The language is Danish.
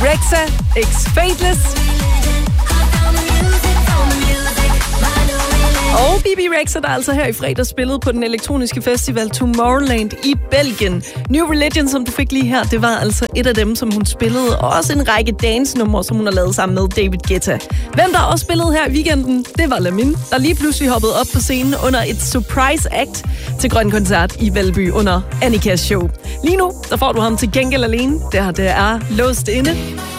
Rexha x Fateless. Og Bibi Rexha, der altså her i fredag spillede på den elektroniske festival Tomorrowland i Belgien. New Religion, som du fik lige her, det var altså et af dem, som hun spillede. Og også en række dance-numre, som hun har lavet sammen med David Guetta. Hvem der også spillede her i weekenden, det var Lamin, der lige pludselig hoppede op på scenen under et surprise act til Grøn Koncert i Valby under Annikas show. Lige nu, der får du ham til gengæld alene. Det er låst inde.